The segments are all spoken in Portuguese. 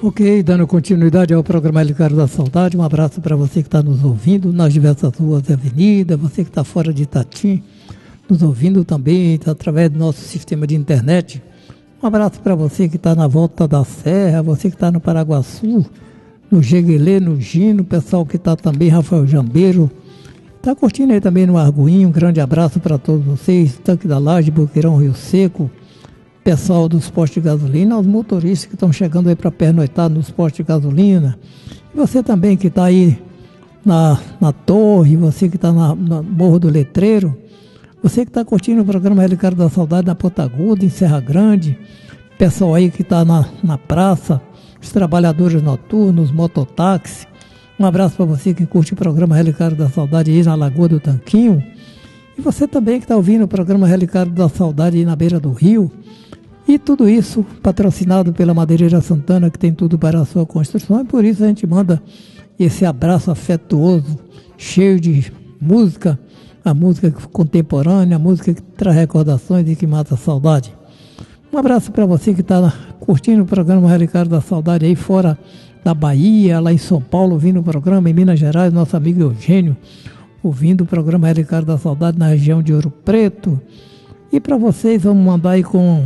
Ok, dando continuidade ao programa Helicário da Saudade, um abraço para você que está nos ouvindo nas diversas ruas e avenidas, você que está fora de Itatim, nos ouvindo também através do nosso sistema de internet. Um abraço para você que está na volta da Serra, você que está no Paraguaçu, no Jeguelê, no Gino, o pessoal que está também, Rafael Jambeiro, está curtindo aí também no Arguinho. Um grande abraço para todos vocês, Tanque da Laje, Boqueirão, Rio Seco, pessoal dos postos de gasolina, os motoristas que estão chegando aí para pernoitar nos postos de gasolina, e você também que está aí na Torre, você que está no Morro do Letreiro, você que está curtindo o programa Helicário da Saudade na Ponta Aguda, em Serra Grande, pessoal aí que está na praça, os trabalhadores noturnos, mototáxi, um abraço para você que curte o programa Helicário da Saudade aí na Lagoa do Tanquinho, e você também que está ouvindo o programa Helicário da Saudade aí na beira do rio. E tudo isso patrocinado pela Madeireira Santana, que tem tudo para a sua construção. E por isso a gente manda esse abraço afetuoso, cheio de música, a música contemporânea, a música que traz recordações e que mata a saudade. Um abraço para você que está curtindo o programa Helicário da Saudade aí fora da Bahia, lá em São Paulo, ouvindo o programa, em Minas Gerais, nosso amigo Eugênio, ouvindo o programa Helicário da Saudade na região de Ouro Preto. E para vocês, vamos mandar aí com...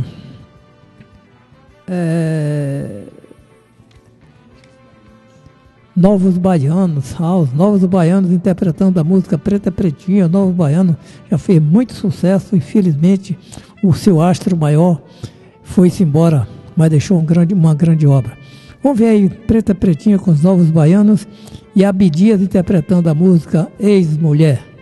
Novos Baianos, os Novos Baianos interpretando a música Preta Pretinha. Novos Baianos já fez muito sucesso, infelizmente o seu astro maior foi-se embora, mas deixou uma grande obra. Vamos ver aí Preta Pretinha com os Novos Baianos e Abdias interpretando a música Ex-Mulher.